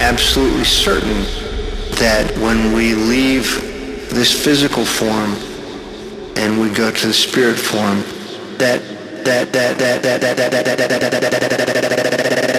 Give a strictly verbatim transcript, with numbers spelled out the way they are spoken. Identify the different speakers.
Speaker 1: absolutely certain that when we leave this physical form and we go to the spirit form, that that that that that that that that that